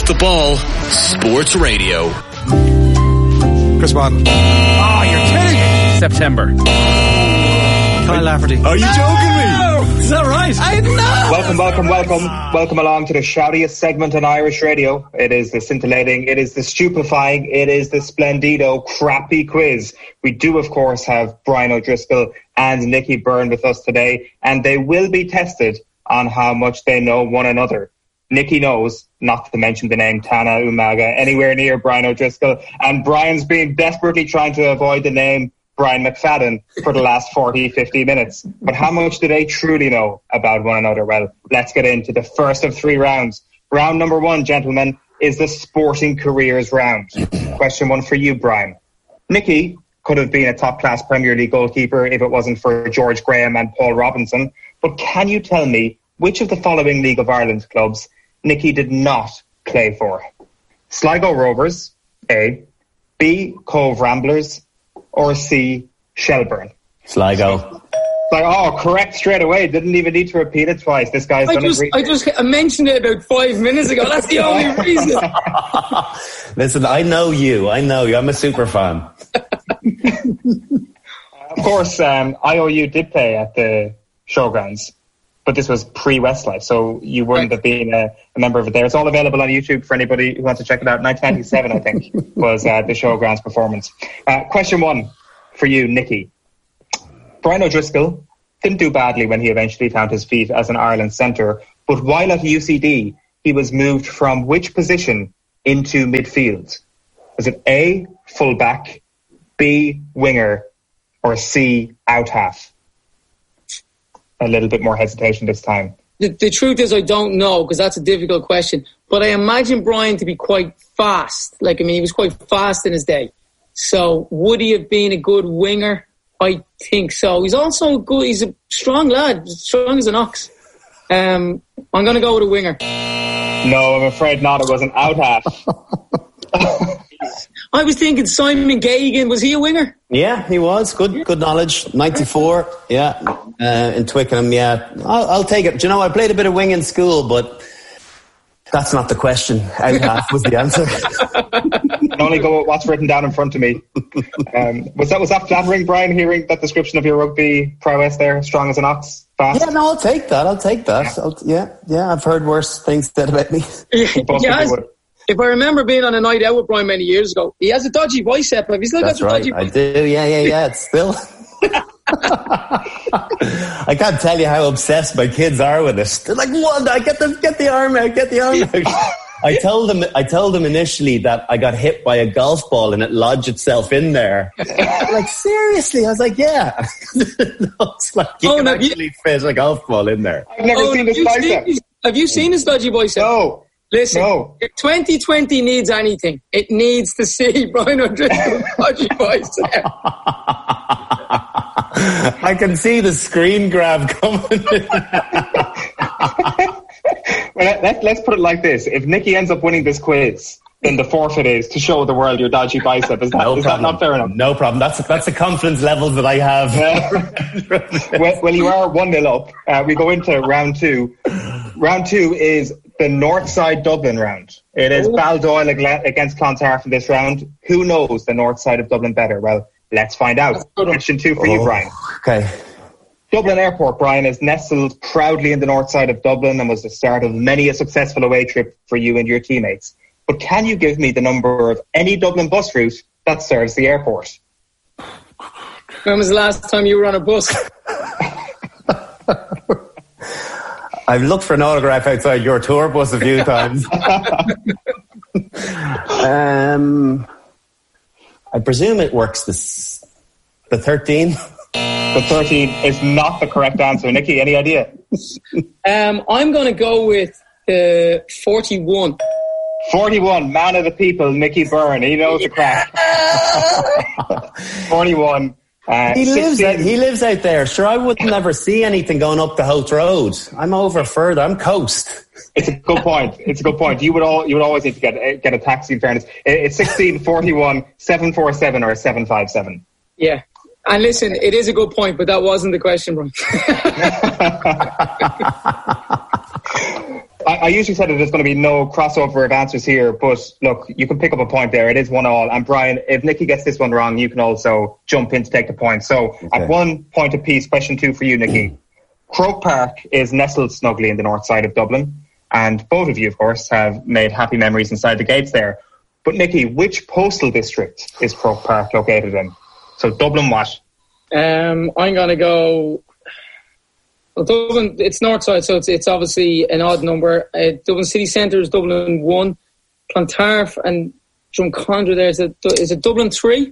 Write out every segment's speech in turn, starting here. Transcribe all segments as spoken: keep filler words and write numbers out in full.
the Ball Sports Radio. Chris Waddle. Oh, you're kidding me. September. Kyle Lafferty. Are you joking me? Is that right? I know. Welcome, welcome, welcome. Welcome along to the shoutiest segment on Irish radio. It is the scintillating, it is the stupefying, it is the splendido crappy quiz. We do, of course, have Brian O'Driscoll and Nicky Byrne with us today, and they will be tested on how much they know one another. Nicky knows not to mention the name Tana Umaga anywhere near Brian O'Driscoll, and Brian's been desperately trying to avoid the name Brian McFadden for the last forty, fifty minutes. But how much do they truly know about one another? Well, let's get into the first of three rounds. Round number one, gentlemen, is the sporting careers round. Question one for you, Brian. Nicky could have been a top-class Premier League goalkeeper if it wasn't for George Graham and Paul Robinson. But can you tell me which of the following League of Ireland clubs Nicky did not play for? Sligo Rovers, A. B. Cove Ramblers, or C. Shelburne? Sligo. Like, oh, correct straight away. Didn't even need to repeat it twice. This guy's I done just, it. I just I mentioned it about five minutes ago. That's the only reason. Listen, I know you. I know you. I'm a super fan. Of course, um, I O U did play at the Showgrounds, but this was pre-Westlife, so you wouldn't Right. have been a, a member of it there. It's all available on YouTube for anybody who wants to check it out. nineteen ninety-seven, I think, was uh, the Showgrounds performance. Uh, question one for you, Nicky. Brian O'Driscoll didn't do badly when he eventually found his feet as an Ireland centre, but while at U C D, he was moved from which position into midfield? Was it A, fullback, B, winger, or C, out half? A little bit more hesitation this time. The, the truth is I don't know, because that's a difficult question. But I imagine Brian to be quite fast. Like, I mean, he was quite fast in his day. So would he have been a good winger? I think so. He's also good. He's a strong lad, strong as an ox. Um, I'm going to go with a winger. No, I'm afraid not. It was an out half. I was thinking Simon Gagan. Was he a winger? Yeah, he was. Good good knowledge. ninety-four, yeah. Uh, in Twickenham, yeah. I'll, I'll take it. Do you know, I played a bit of wing in school, but that's not the question. Out half was the answer. I can only go with what's written down in front of me. Um, was that was that flattering, Brian, hearing that description of your rugby prowess there? Strong as an ox, fast? Yeah, no, I'll take that. I'll take that. I'll, yeah, yeah, I've heard worse things said about me. Yes. If I remember being on a night out with Brian many years ago, he has a dodgy bicep. Have you still That's got the right. dodgy bicep? I do. Yeah, yeah, yeah. It's still. I can't tell you how obsessed my kids are with this. They're like, "What? I get the get the arm out, get the arm out." I told them. I told them initially that I got hit by a golf ball and it lodged itself in there. Like, seriously? I was like, "Yeah." No, it's like you Oh, can no, actually you- fit a golf ball in there. I've never Oh, seen have this you bicep. seen his- Have you seen his dodgy bicep? No. Listen, No. if twenty twenty needs anything, it needs to see Brian O'Driscoll's dodgy bicep. I can see the screen grab coming. Well, let, let's put it like this. If Nicky ends up winning this quiz, then the forfeit is to show the world your dodgy bicep. Is that, No is that problem. not fair enough? No problem. That's that's the confidence levels that I have. Yeah. well, well, you are one nil up. Uh, we go into round two. Round two is the North Side Dublin round. It is Baldoyle ag- against Clontarf in this round. Who knows the North Side of Dublin better? Well, let's find out. Question two for you, Oh, Brian. Okay. Dublin Airport, Brian, is nestled proudly in the north side of Dublin and was the start of many a successful away trip for you and your teammates. But can you give me the number of any Dublin bus route that serves the airport? When was the last time you were on a bus? I've looked for an autograph outside your tour bus a few times. um, I presume it works this, the thirteen. The thirteen is not the correct answer. Nicky, any idea? um, I'm going to go with uh, forty-one. forty-one, man of the people, Nicky Byrne. He knows the crack. forty-one. Uh, He lives sixteen. out, he lives out there. Sure, I would never see anything going up the Holt Road. I'm over further. I'm coast. It's a good point. It's a good point. You would all you would always need to get get a taxi. In fairness, it's sixteen, forty-one, seven four seven, or seven five seven. Yeah. And listen, it is a good point, but that wasn't the question, bro. I, I usually said that there's going to be no crossover of answers here, but look, you can pick up a point there. It is one all. And Brian, if Nicky gets this one wrong, you can also jump in to take the point. So okay. At one point apiece, question two for you, Nicky. Croke Park is nestled snugly in the north side of Dublin, and both of you, of course, have made happy memories inside the gates there. But Nicky, which postal district is Croke Park located in? So Dublin what? Um, I'm going to go... Well, Dublin, it's north side, so it's it's obviously an odd number. Uh, Dublin city centre is Dublin one. Clontarf and Drumcondra there is, a, is it Dublin three?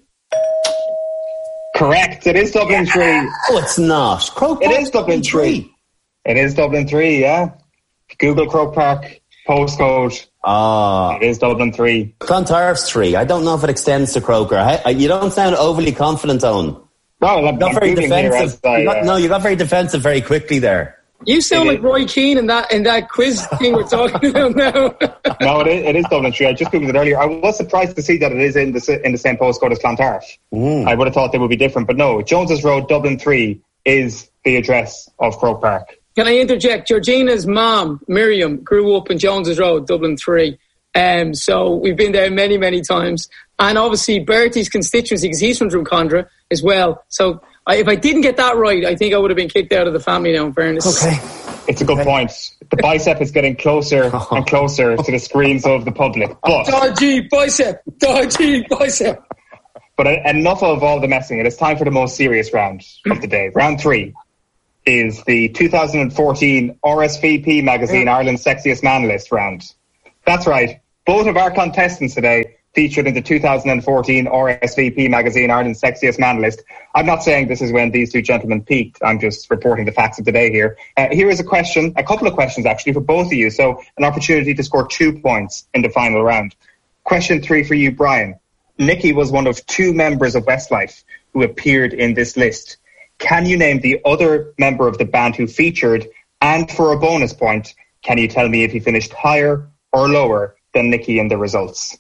Correct, it is Dublin yeah. three. Oh, it's not. Croke Park. It is Dublin three. It is Dublin three, yeah. Google Croke Park postcode. Ah, it is Dublin three. Clontarf's three. I don't know if it extends to Croker. I, I, you don't sound overly confident, Owen. No, I'm, you got I'm very defensive. I, you got, uh, no, you got very defensive very quickly there. You sound like Roy Keane in that in that quiz thing we're talking about now. No, it is, it is Dublin three. I just googled it earlier. I was surprised to see that it is in the in the same postcode as Clontarf. Mm. I would have thought they would be different, but no. Jones's Road, Dublin three, is the address of Croke Park. Can I interject? Georgina's mom, Miriam, grew up in Jones's Road, Dublin three. Um, so we've been there many, many times. And obviously Bertie's constituency, because he's from Drumcondra as well. So I, if I didn't get that right, I think I would have been kicked out of the family now, in fairness. Okay. It's a good okay. point. The bicep is getting closer and closer to the screens of the public. But dodgy bicep, dodgy bicep. But enough of all the messing. It is time for the most serious round of the day. Round three is the two thousand fourteen R S V P magazine Ireland's Sexiest Man list round. That's right. Both of our contestants today featured in the two thousand fourteen R S V P magazine Ireland's Sexiest Man list. I'm not saying this is when these two gentlemen peaked. I'm just reporting the facts of the day here. Uh, here is a question, a couple of questions actually for both of you. So an opportunity to score two points in the final round. Question three for you, Brian. Nicky was one of two members of Westlife who appeared in this list. Can you name the other member of the band who featured? And for a bonus point, can you tell me if he finished higher or lower than Nicky in the results?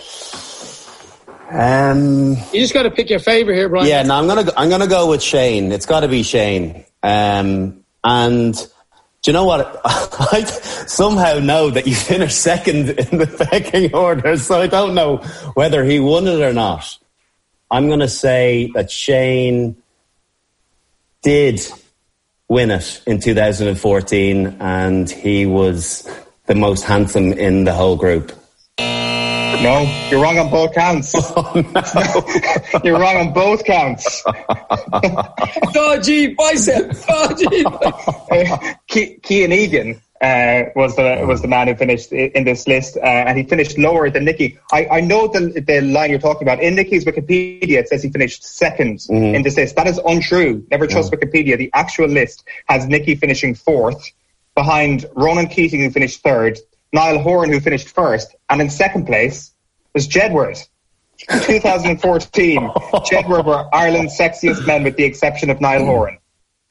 Um, you just got to pick your favourite here, Brian. Yeah, no, I'm gonna I'm gonna go with Shane. It's got to be Shane. Um, and do you know what? I somehow know that you finished second in the pecking order, so I don't know whether he won it or not. I'm gonna say that Shane did win it in two thousand fourteen, and he was the most handsome in the whole group. No, you're wrong on both counts. Oh, no. You're wrong on both counts. Dodgy bicep. Dodgy bicep. Cian Egan uh, was the was the man who finished in this list, uh, and he finished lower than Nicky. I, I know the the line you're talking about. In Nicky's Wikipedia, it says he finished second mm-hmm. in this list. That is untrue. Never trust mm-hmm. Wikipedia. The actual list has Nicky finishing fourth, behind Ronan Keating, who finished third, Niall Horan, who finished first, and in second place was Jedward. twenty fourteen, Jedward were Ireland's sexiest men with the exception of Niall Horan.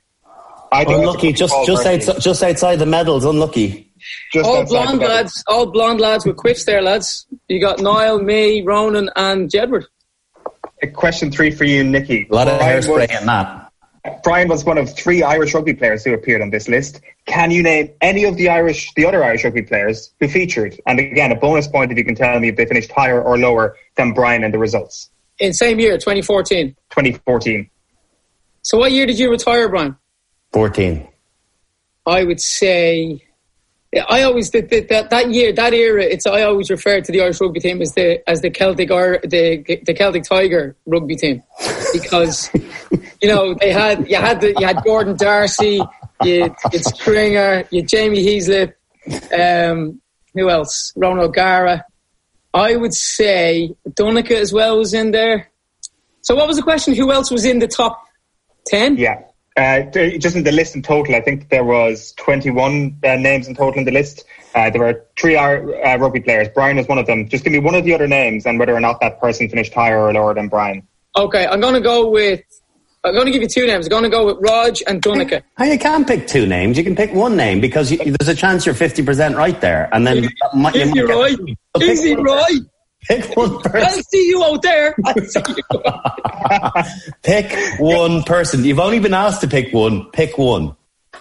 I unlucky, just just outside, just outside the medals, unlucky. Just all blonde lads, all blonde lads with quiffs there, lads. You got Niall, me, Ronan and Jedward. Question three for you, Nicky. A lot of Brian hairspray was, in that. Brian was one of three Irish rugby players who appeared on this list. Can you name any of the Irish, the other Irish rugby players who featured? And again, a bonus point if you can tell me if they finished higher or lower than Brian in the results. In same year, twenty fourteen. twenty fourteen. So what year did you retire, Brian? fourteen. I would say... I always that that that year that era. It's I always refer to the Irish rugby team as the as the Celtic or the the Celtic Tiger rugby team, because you know they had you had the, you had Gordon Darcy, you had Stringer, you had Jamie Heaslip, um, who else? Ron O'Gara. I would say Donica as well was in there. So what was the question? Who else was in the top ten? Yeah. Uh, just in the list in total, I think there was twenty-one uh, names in total in the list. Uh, there were three uh, rugby players. Brian is one of them. Just give me one of the other names and whether or not that person finished higher or lower than Brian. Okay, I'm going to go with... I'm going to give you two names. I'm going to go with Rog and Donica. Hey, you can't pick two names. You can pick one name because you, there's a chance you're fifty percent right there. And then... Is he right? Is he right? Pick one person. I see you out there. I see you. Pick one person. You've only been asked to pick one. Pick one.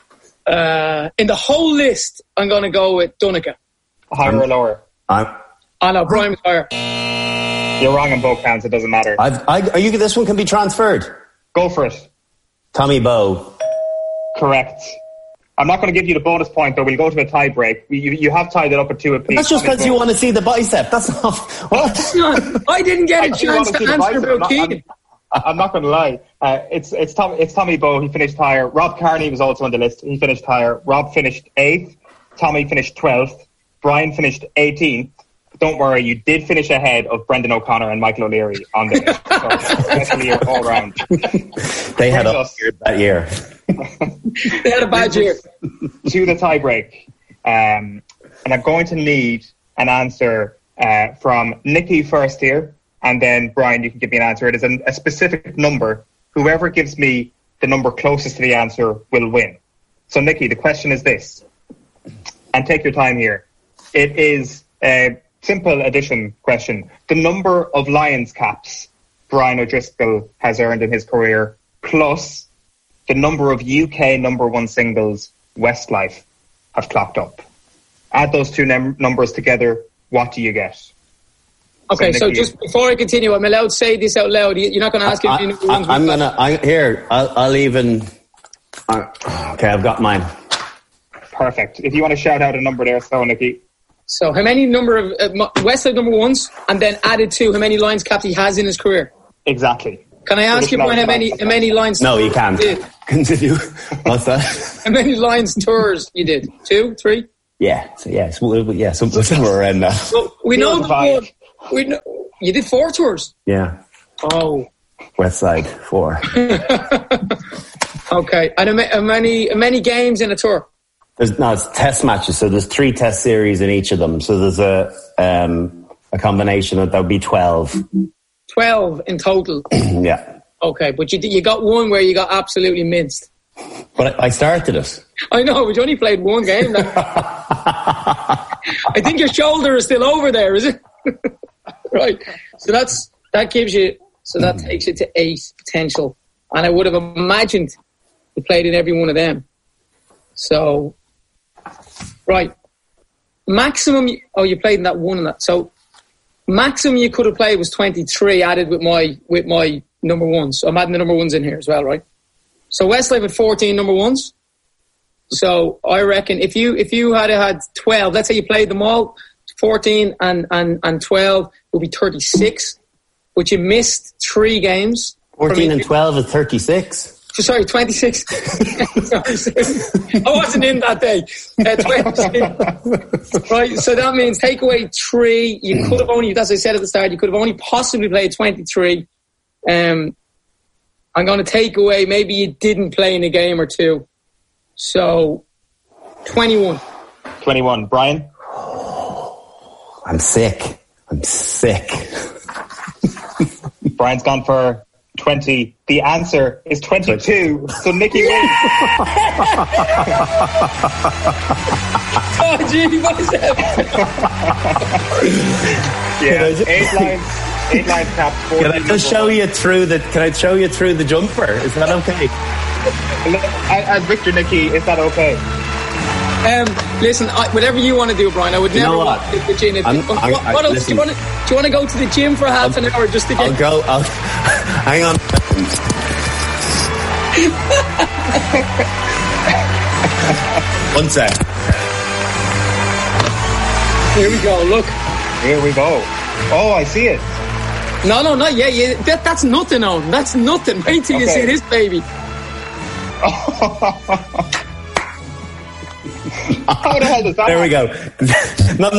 Uh, in the whole list, I'm going to go with Donegal. Higher or lower? I'm, Oh no, Brian was higher. You're wrong on both counts. It doesn't matter. I've, I, are you? This one can be transferred. Go for it. Tommy Bowe. Correct. I'm not going to give you the bonus point, though. We'll go to a tie break. You, you have tied it up at two apiece. That's just because you want to see the bicep. That's not. What? I didn't get a I chance to answer about Keegan. I'm, I'm not going to lie. Uh, it's it's Tom, it's Tommy Bowe. He finished higher. Rob Kearney was also on the list. He finished higher. Rob finished eighth. Tommy finished twelfth. Brian finished eighteenth. Don't worry, you did finish ahead of Brendan O'Connor and Michael O'Leary on the list. So especially all round. They had a year that year. They had a bad year. To the tie break. Um, and I'm going to need an answer uh, from Nikki first here, and then Brian, you can give me an answer. It is a, a specific number. Whoever gives me the number closest to the answer will win. So, Nikki, the question is this, and take your time here. It is a simple addition question. The number of Lions caps Brian O'Driscoll has earned in his career, plus the number of U K number one singles Westlife have clocked up. Add those two num- numbers together, what do you get? Okay, so, so just before I continue, I'm allowed to say this out loud. You're not going to ask I, if you know ones. I, I'm going to, I, here, I'll, I'll even, uh, okay, I've got mine. Perfect. If you want to shout out a number there, so Nikki. So how many number of uh, Westside number ones, and then added to how many Lions caps he has in his career? Exactly. Can I ask you, Brian, how many how many Lions? No, you can't. You did? Continue. What's that? How many Lions tours you did? Two, three? Yeah, so yeah, so, yeah, some, somewhere around that. Well, we know the one. We know you did four tours. Yeah. Oh. West Side four. Okay, and how many how many games in a tour? There's, no, it's test matches. So there's three test series in each of them. So there's a um, a combination of that would be twelve. Twelve in total. Yeah. Okay, but you you got one where you got absolutely minced. But I started it. I know, but you only played one game. I think your shoulder is still over there, is it? Right. So that's that gives you. So that mm. takes it to eight potential, and I would have imagined you played in every one of them. So. Right. Maximum, oh, you played in that one and that. So, maximum you could have played was twenty-three added with my with my number ones. So I'm adding the number ones in here as well, right? So Westlife had fourteen number ones. So I reckon if you if you had had twelve, let's say you played them all, fourteen and, and, and twelve would be thirty-six, but you missed three games. fourteen and twelve is thirty-six. Sorry, twenty-six. I wasn't in that day. Uh, twenty-six. Right, so that means take away three. You could have only, as I said at the start, you could have only possibly played twenty-three. Um, I'm going to take away, maybe you didn't play in a game or two. So, twenty-one. twenty-one. Brian? I'm sick. I'm sick. Brian's gone for twenty. The answer is twenty-two. So Nikki wins. Oh, gee, what is that? Yeah, eight lines, eight lines capped. Can I just show you through the? Can I show you through the jumper? Is that okay? As Victor, Nikki, is that okay? Um, listen, I, whatever you want to do, Brian. I would you never know want what? to the gym. If, I'm, what, I, I, what else listen, do you want to? Do you want to go to the gym for half I'll, an hour just to get? I'll go. I'll, hang on. One sec. Here we go. Look. Here we go. Oh, I see it. No, no, not yet. Yeah, that, that's nothing on. That's nothing. Wait till okay. you see this, baby. How the hell does that There happen? we go. Not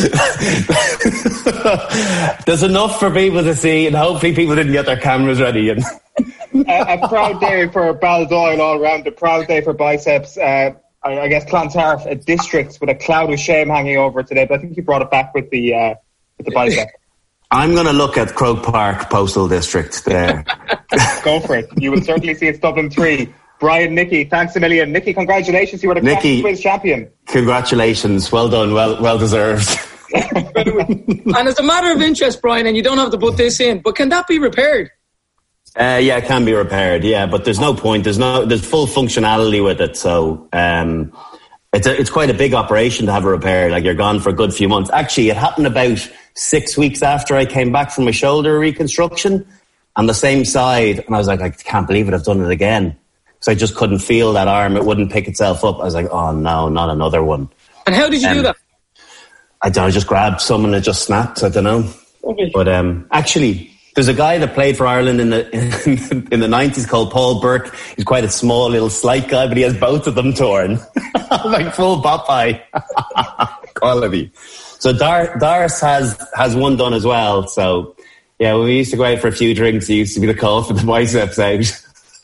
enough. There's enough for people to see, and hopefully people didn't get their cameras ready. And a, a proud day for Baldoyle all around. A proud day for biceps. Uh, I, I guess Clontarf, a district with a cloud of shame hanging over it today. But I think you brought it back with the uh, with the bicep. I'm going to look at Croke Park Postal District there. Go for it. You will certainly see it's Dublin three. Brian, Nikki, thanks a million. Nikki, congratulations. You were the Nikki, quiz champion. Congratulations. Well done. Well well deserved. And as a matter of interest, Brian, and you don't have to put this in, but can that be repaired? Uh, yeah, it can be repaired. Yeah, but there's no point. There's no. There's full functionality with it. So um, it's a, it's quite a big operation to have a repair. Like, you're gone for a good few months. Actually, it happened about six weeks after I came back from my shoulder reconstruction on the same side, and I was like, I can't believe it. I've done it again. So I just couldn't feel that arm. It wouldn't pick itself up. I was like, oh no, not another one. And how did you um, do that? I don't know, I just grabbed some and it just snapped. I don't know. Okay. But um, actually, there's a guy that played for Ireland in the in the nineties called Paul Burke. He's quite a small, little, slight guy, but he has both of them torn. Like full Popeye quality. So Dar- Dars has, has one done as well. So, yeah, when we used to go out for a few drinks, it used to be the call for the biceps out.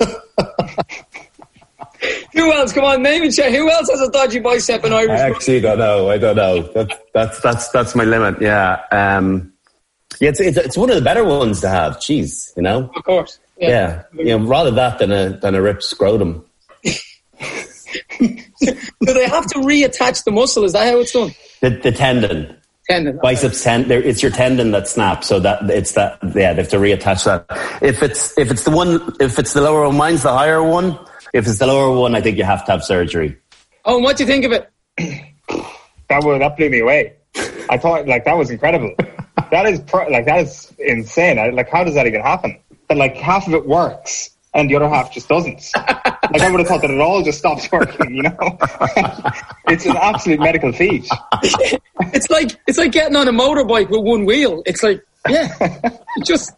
Who else? Come on, name and share. Who else has a dodgy bicep in Irish? I actually don't know. I don't know. That, that's that's that's my limit. Yeah, um, yeah. It's, it's it's one of the better ones to have. Jeez, you know. Of course. Yeah. Yeah. You know, rather that than a than a ripped scrotum. Do they have to reattach the muscle? Is that how it's done? The the tendon. Tendon. Biceps tendon. It's your tendon that snaps. So that it's that. Yeah, they have to reattach that. If it's if it's the one, if it's the lower one, mine's the higher one. If it's the lower one, I think you have to have surgery. Oh, and what do you think of it? That was, that blew me away. I thought, like, that was incredible. That is pro- like that is insane. I, like, how does that even happen? But like, half of it works and the other half just doesn't. Like, I would have thought that it all just stops working. You know, it's an absolute medical feat. It's like it's like getting on a motorbike with one wheel. It's like, yeah, it just.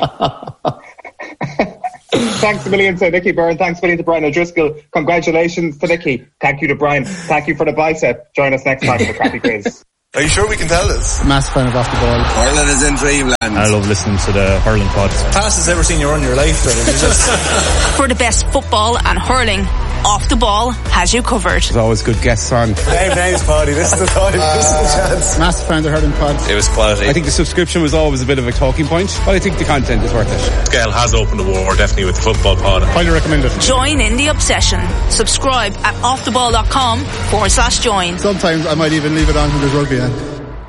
Thanks a million to Nicky Byrne. Thanks a million to Brian O'Driscoll. Congratulations to Nicky. Thank you to Brian. Thank you for the bicep. Join us next time for the Crappy Quiz. Are you sure we can tell this? Massive fan of Off the Ball. Ireland is in dreamland. I love listening to the hurling pod. Fastest ever seen you run in your life. Just... For the best football and hurling, Off the Ball has you covered. There's always good guests on. Hey, name's Paddy. This is the time. Uh, this is the chance. Massive fan of the hurling pod. It was quality. I think the subscription was always a bit of a talking point, but I think the content is worth it. Gael has opened the war, definitely, with the football pod. Highly recommend it. Join in the obsession. Subscribe at offtheball.com forward slash join. Sometimes I might even leave it on when there's rugby on.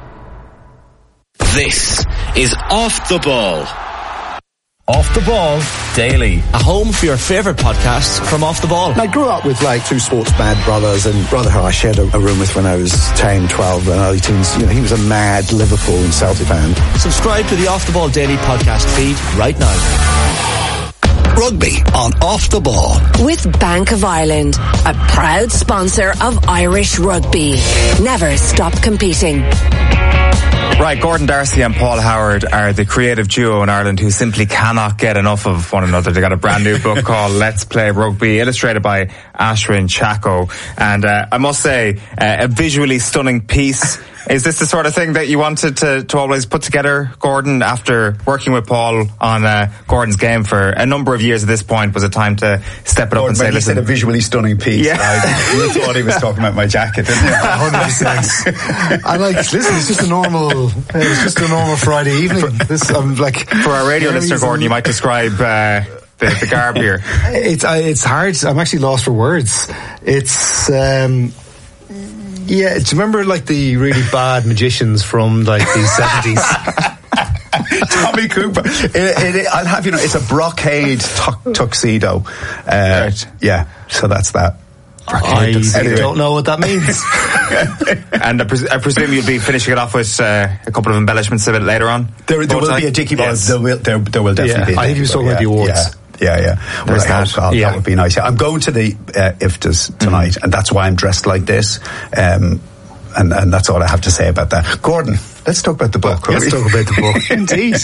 This is Off the Ball. Off the Ball Daily, a home for your favourite podcasts from Off the Ball. I grew up with like two sports mad brothers, and brother who I shared a, a room with when I was ten, twelve and early teens, you know, he was a mad Liverpool and Celtic fan. Subscribe to the Off the Ball Daily podcast feed right now. Rugby on Off the Ball. With Bank of Ireland, a proud sponsor of Irish rugby. Never stop competing. Right, Gordon Darcy and Paul Howard are the creative duo in Ireland who simply cannot get enough of one another. They got a brand new book called Let's Play Rugby, illustrated by Ashwin Chacko. And uh, I must say, uh, a visually stunning piece. Is this the sort of thing that you wanted to, to always put together, Gordon, after working with Paul on uh, Gordon's game for a number of years at this point? Was it time to step it Gordon, up and say, when listen... He said a visually stunning piece. Yeah. I, you thought he was talking about my jacket, didn't you? one hundred percent. I'm like, listen, it's just a normal, it's just a normal Friday evening. This, I'm like... For our radio listener, Gordon, you might describe... Uh, The, the garb here. It's uh, it's hard. I'm actually lost for words. It's um, yeah. Do you remember like the really bad magicians from like the seventies? Tommy Cooper. It, it, I'll have you know, it's a brocade tu- tuxedo. Uh, right. Yeah. So that's that. I anyway. don't know what that means. And I, pres- I presume you'll be finishing it off with uh, a couple of embellishments a bit later on. There, there will time? be a Dicky Ball. Yes. There will, there, there will definitely yeah, be. A I think he was talking about the awards. Yeah. Yeah, yeah. Well, that. God, yeah. That would be nice. I'm going to the uh, I F T A S tonight, mm. and that's why I'm dressed like this. Um, and, and that's all I have to say about that. Gordon, let's talk about the book. Let's talk about the book. Indeed.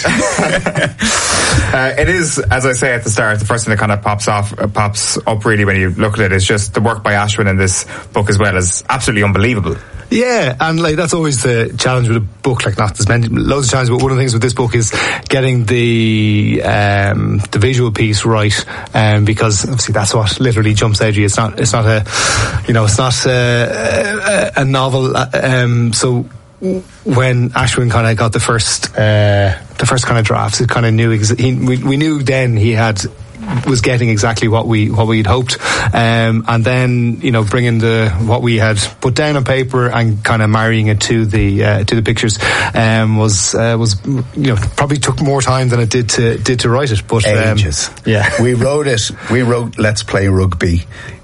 uh, it is, as I say at the start, the first thing that kind of pops off, uh, pops up really when you look at it is just the work by Ashwin in this book as well is absolutely unbelievable. Yeah, and like that's always the challenge with a book like that. There's many loads of challenges, but one of the things with this book is getting the um, the visual piece right, um, because obviously that's what literally jumps out at you. It's not it's not a you know it's not a, a, a novel. Um, so when Ashwin kind of got the first uh, the first kind of drafts, it kind of knew ex- he, we, we knew then he had was getting exactly what we what we'd hoped, um, and then you know bringing the what we had put down on paper and kind of marrying it to the uh, to the pictures um, was uh, was you know probably took more time than it did to did to write it. But ages. Um, yeah, we wrote it. We wrote Let's Play Rugby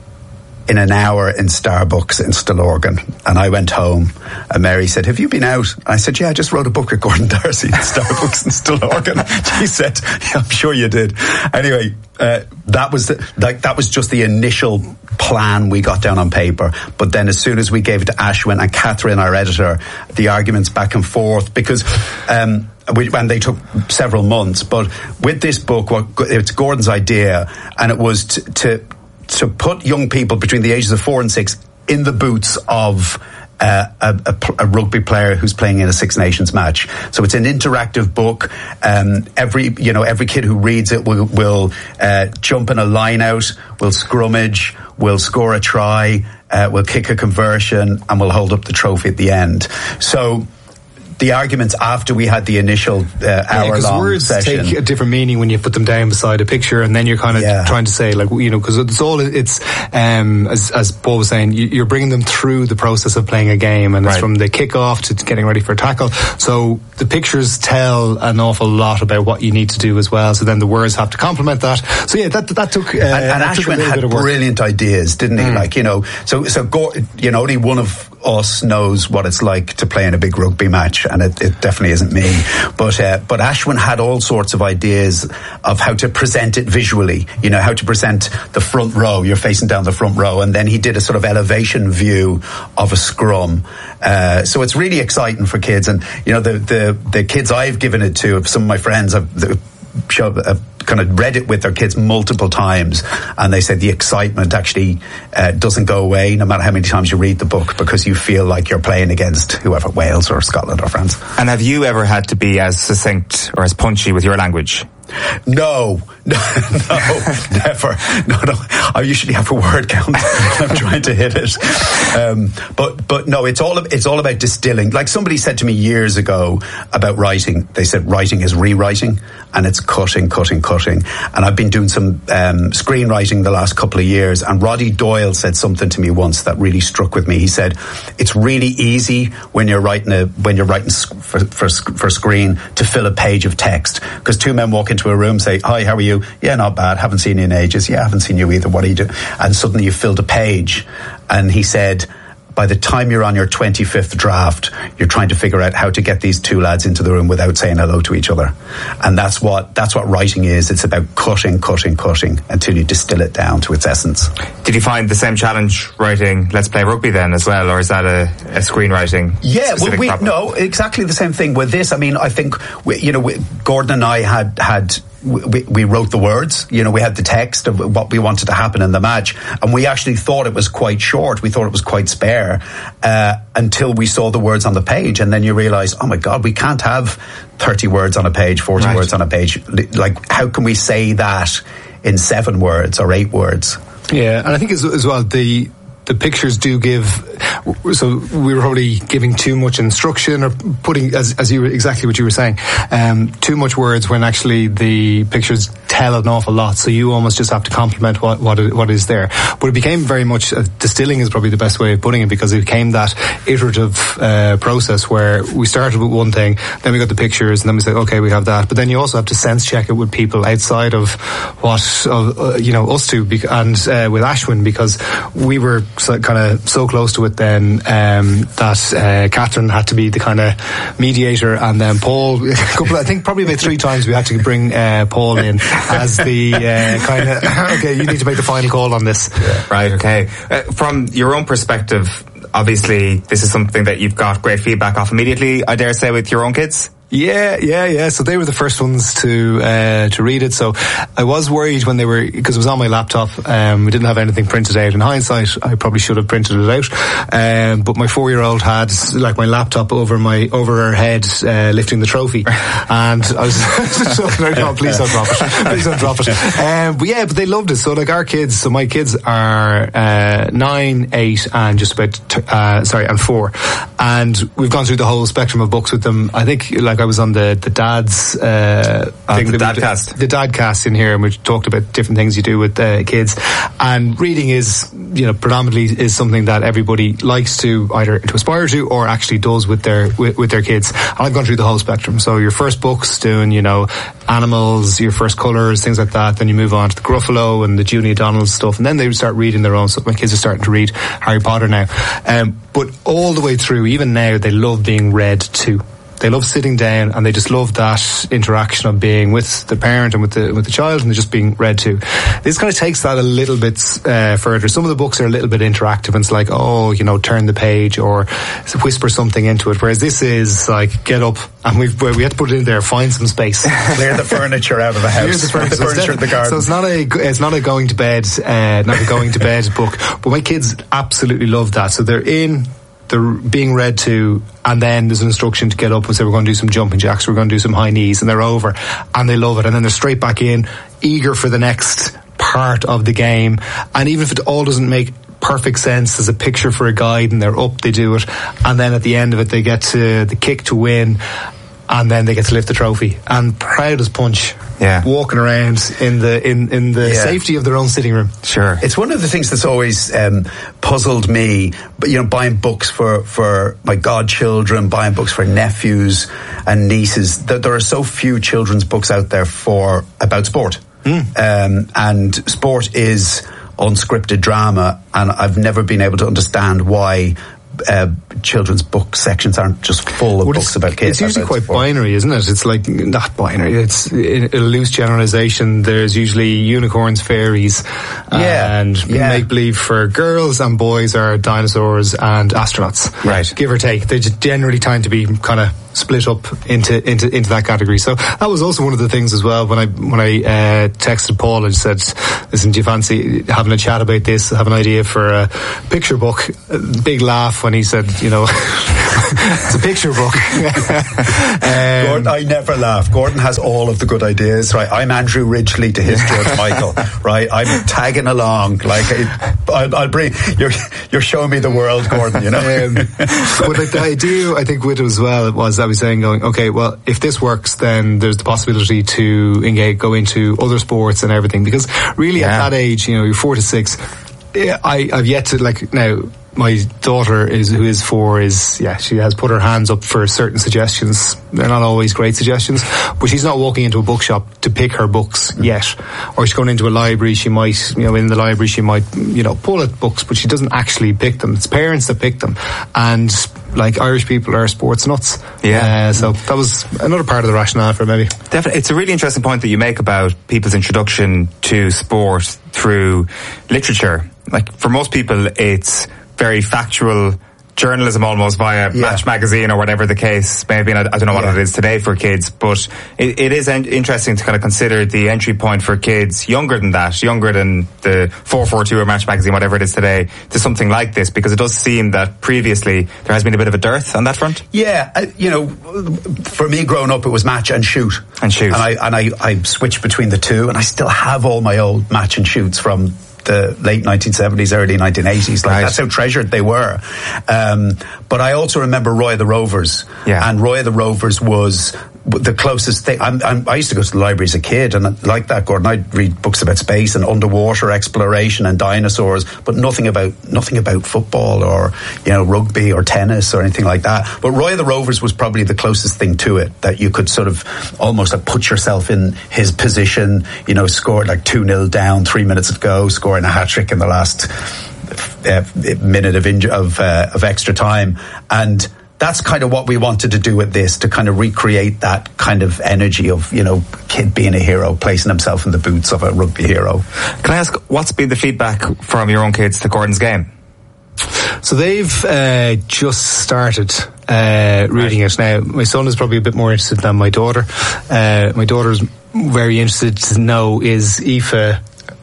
in an hour in Starbucks in Stillorgan, and I went home and Mary said, have you been out? I said, yeah, I just wrote a book with Gordon Darcy in Starbucks in Stillorgan. She said, yeah, I'm sure you did. Anyway, uh, that was the, like that was just the initial plan we got down on paper, but then as soon as we gave it to Ashwin and Catherine, our editor, the arguments back and forth, because um we, and they took several months, but with this book, what it's Gordon's idea, and it was to, to to put young people between the ages of four and six in the boots of uh, a, a, a rugby player who's playing in a Six Nations match. So it's an interactive book. Um, every you know every kid who reads it will will uh, jump in a line out, will scrummage, will score a try, uh, will kick a conversion, and will hold up the trophy at the end. So the arguments after we had the initial uh, hour yeah, long words session take a different meaning when you put them down beside a picture, and then you're kind of yeah. trying to say, like, you know, because it's all it's um, as, as Paul was saying, you're bringing them through the process of playing a game, and right. it's from the kick-off to getting ready for a tackle. So the pictures tell an awful lot about what you need to do as well. So then the words have to complement that. So yeah, that that took uh, and, and that Ashwin took had brilliant ideas, didn't he? Mm. Like you know, so so go, you know, only one of us knows what it's like to play in a big rugby match, and it, it definitely isn't me. But uh, but Ashwin had all sorts of ideas of how to present it visually. You know, how to present the front row. You're facing down the front row, and then he did a sort of elevation view of a scrum. Uh, so it's really exciting for kids, and you know the the the kids I've given it to, some of my friends have showed. Uh, kind of read it with their kids multiple times, and they said the excitement actually uh, doesn't go away no matter how many times you read the book, because you feel like you're playing against whoever, Wales or Scotland or France. And have you ever had to be as succinct or as punchy with your language? No, no, no, never. No, no. I usually have a word count. I'm trying to hit it. Um, but, but no, it's all, it's all about distilling. Like somebody said to me years ago about writing, they said writing is rewriting, and it's cutting, cutting, cutting. And I've been doing some, um, screenwriting the last couple of years, and Roddy Doyle said something to me once that really struck with me. He said, it's really easy when you're writing a, when you're writing for, for, for screen to fill a page of text, because two men walk into a room, say, hi, how are you? Yeah, not bad. Haven't seen you in ages. Yeah, haven't seen you either. What are you doing? And suddenly you filled a page. And he said, by the time you're on your twenty-fifth draft, you're trying to figure out how to get these two lads into the room without saying hello to each other. And that's what that's what writing is. It's about cutting, cutting, cutting until you distill it down to its essence. Did you find the same challenge writing Let's Play Rugby then as well, or is that a, a screenwriting? Yeah, well, we, no, exactly the same thing with this. I mean, I think we, you know, we, Gordon and I had had. We, we wrote the words, you know, we had the text of what we wanted to happen in the match, and we actually thought it was quite short. We thought it was quite spare uh, until we saw the words on the page, and then you realise, oh my God, we can't have thirty words on a page, forty right. words on a page. Like, how can we say that in seven words or eight words? Yeah, and I think as, as well, the the pictures do give, so we were probably giving too much instruction or putting, as as you were, exactly what you were saying, um, too much words when actually the pictures tell an awful lot. So you almost just have to complement what what, it, what is there. But it became very much, uh, distilling is probably the best way of putting it, because it became that iterative uh, process where we started with one thing, then we got the pictures, and then we said, okay, we have that. But then you also have to sense check it with people outside of what, of, uh, you know, us two, and uh, with Ashwin, because we were so, kind of so close to it then um, that uh, Catherine had to be the kind of mediator, and then Paul, a couple, I think probably about three times we had to bring uh, Paul in as the uh, kind of, okay, you need to make the final call on this. Yeah. Right, okay. Uh, from your own perspective, obviously this is something that you've got great feedback off immediately, I dare say, with your own kids. Yeah, yeah, yeah. So they were the first ones to uh, to read it. So I was worried when they were, because it was on my laptop. Um, we didn't have anything printed out. In hindsight, I probably should have printed it out. Um, but my four-year-old had like my laptop over my over her head, uh, lifting the trophy, and I was so no, please don't drop it. Please don't drop it. Um, but yeah, but they loved it. So like our kids, so my kids are uh, nine, eight, and just about t- uh, sorry, and four, and we've gone through the whole spectrum of books with them. I think like. I was on the the dad's uh, oh, thing, the that dadcast, the dadcast in here, and we talked about different things you do with uh, kids. And reading is, you know, predominantly is something that everybody likes to either to aspire to or actually does with their with, with their kids. And I've gone through the whole spectrum. So your first books doing, you know, animals, your first colours, things like that. Then you move on to the Gruffalo and the Junie O'Donnell stuff, and then they start reading their own stuff. My kids are starting to read Harry Potter now, um, but all the way through, even now, they love being read to. They love sitting down, and they just love that interaction of being with the parent and with the with the child, and they're just being read to. This kind of takes that a little bit uh, further. Some of the books are a little bit interactive, and it's like, oh, you know, turn the page or whisper something into it. Whereas this is like, get up, and we've we had to put it in there, find some space, clear the furniture out of the house, clear the furniture, the furniture in the garden. So it's not a it's not a going to bed, uh, not a going to bed book. But my kids absolutely love that. So they're in. They're being read to, and then there's an instruction to get up and say, we're going to do some jumping jacks, we're going to do some high knees, and they're over, and they love it, and then they're straight back in, eager for the next part of the game. And even if it all doesn't make perfect sense, there's a picture for a guide, and they're up, they do it, and then at the end of it, they get to the kick to win, and then they get to lift the trophy, and proud as punch. Yeah, walking around in the in in the yeah. safety of their own sitting room. Sure, it's one of the things that's always um, puzzled me. But you know, buying books for for my godchildren, buying books for nephews and nieces. That there are so few children's books out there for about sport, mm. um, and sport is unscripted drama, and I've never been able to understand why. Uh, children's book sections aren't just full of well, books about kids. It's usually quite sport. binary, isn't it? It's like, not binary, it's a loose generalization. There's usually unicorns, fairies, yeah. and yeah. make-believe for girls, and boys are dinosaurs and astronauts. Right. Give or take. They just generally tend to be kind of split up into into into that category. So that was also one of the things as well when I when I uh, texted Paul and said, listen, do you fancy having a chat about this? I have an idea for a picture book. A big laugh when he said, you know, it's a picture book. um, Gordon, I never laugh. Gordon has all of the good ideas, right? I'm Andrew Ridgely to his George Michael, right? I'm tagging along, like I'll, I'll bring. You're you're showing me the world, Gordon. You know. Um, but like the idea, I think with it as well, it was I was saying, going, okay, well, if this works, then there's the possibility to engage, go into other sports and everything, because really yeah. at that age, you know, you're four to six. I I've yet to like now. My daughter is who is four is yeah she has put her hands up for certain suggestions. They're not always great suggestions, but she's not walking into a bookshop to pick her books yet. Or she's going into a library, she might, you know, in the library she might, you know, pull at books, but she doesn't actually pick them. It's parents that pick them. And like, Irish people are sports nuts. Yeah. Uh, so that was another part of the rationale for it, maybe. Definitely. It's a really interesting point that you make about people's introduction to sport through literature. Like, for most people, it's very factual journalism almost via yeah. Match magazine or whatever the case may be. And I, I don't know what yeah. it is today for kids, but it, it is en- interesting to kind of consider the entry point for kids younger than that, younger than the four forty-two or Match magazine, whatever it is today, to something like this, because it does seem that previously there has been a bit of a dearth on that front. Yeah, I, you know, for me growing up, it was Match and Shoot. And Shoot. And I, and I, I switched between the two, and I still have all my old Match and Shoots from the late nineteen seventies, early nineteen eighties. Like, right. That's how treasured they were. Um, but I also remember Roy the Rovers. Yeah. And Roy the Rovers was the closest thing. I'm, I'm, I used to go to the library as a kid, and like that, Gordon, I'd read books about space and underwater exploration and dinosaurs, but nothing about nothing about football or, you know, rugby or tennis or anything like that. But Roy the Rovers was probably the closest thing to it, that you could sort of almost like put yourself in his position, you know, scored like two nil down, three minutes to go, scoring a hat-trick in the last uh, minute of, inju- of, uh, of extra time. And that's kind of what we wanted to do with this, to kind of recreate that kind of energy of, you know, kid being a hero, placing himself in the boots of a rugby hero. Can I ask, what's been the feedback from your own kids to Gordon's game? So they've uh, just started uh, reading it now. My son is probably a bit more interested than my daughter. Uh, my daughter's very interested to know, is Aoife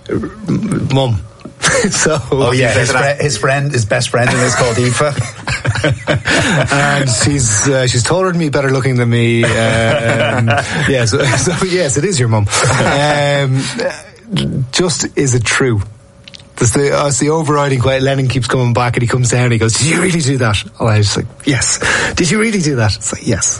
mum? So, oh yeah, his, fr- his friend, his best friend, is called Aoife, and she's uh, she's taller than me, better looking than me. Um, yeah, so, so yes, it is your mum. Um, just, is it true? That's the, uh, the overriding question. Lennon keeps coming back, and he comes down and he goes, "Did you really do that?" And I was like, "Yes." "Did you really do that?" It's like, "Yes."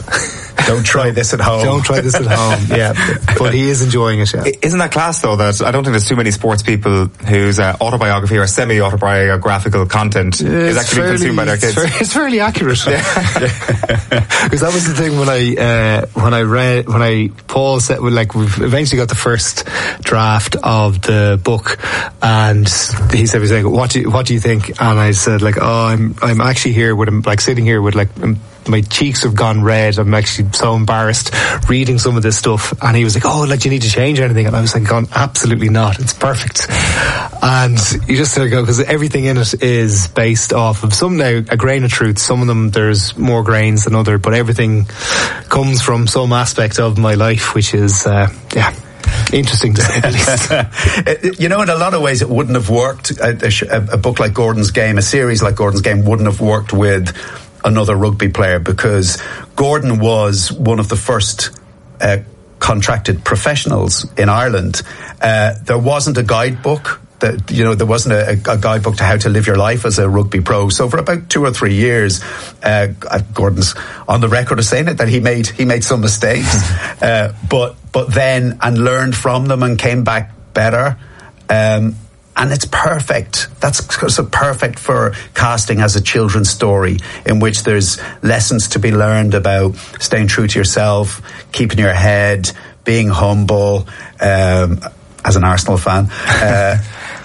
Don't try this at home. Don't try this at home. Yeah, but he is enjoying it. Yeah. Isn't that class though? That I don't think there's too many sports people whose uh, autobiography or semi-autobiographical content it's is actually fairly, being consumed by their kids. It's, very, it's fairly accurate. Because that was the thing when I uh, when I read when I Paul said like we've eventually got the first draft of the book, and he said, "He's like, what do you, what do you think?" And I said, "Like, oh, I'm I'm actually here with him, like sitting here with like." Um, my cheeks have gone red. I'm actually so embarrassed reading some of this stuff. And he was like, oh, like, do you need to change anything? And I was like, going, absolutely not. It's perfect. And you just sort of go, because everything in it is based off of some, now, a grain of truth. Some of them, there's more grains than other, but everything comes from some aspect of my life, which is, uh, yeah. interesting to say the least. You know, in a lot of ways, it wouldn't have worked. A, a, a book like Gordon's Game, a series like Gordon's Game, wouldn't have worked with another rugby player, because Gordon was one of the first uh, contracted professionals in Ireland. Uh, there wasn't a guidebook. That, you know, there wasn't a, a guidebook to how to live your life as a rugby pro. So for about two or three years, uh, Gordon's on the record of saying it that he made he made some mistakes, uh, but but then and learned from them and came back better. Um, and it's perfect. That's so perfect for casting as a children's story, in which there's lessons to be learned about staying true to yourself, keeping your head, being humble. Um, as an Arsenal fan. Uh,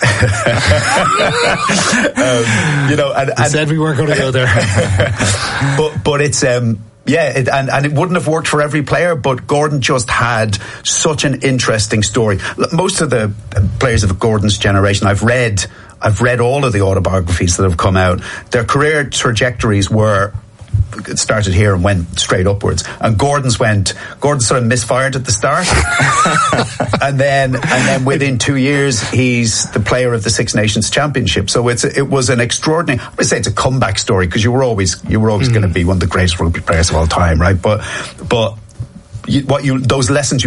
um, you know, and, and you said we weren't going to go there. but but it's um yeah, it, and and it wouldn't have worked for every player. But Gordon just had such an interesting story. Most of the players of Gordon's generation, I've read, I've read all of the autobiographies that have come out. Their career trajectories were. It started here and went straight upwards, and Gordon's went Gordon sort of misfired at the start and then and then within two years he's the player of the Six Nations Championship. So it's it was an extraordinary, I would say it's a comeback story, because you were always you were always mm. going to be one of the greatest rugby players of all time, right? But but you, what you those lessons you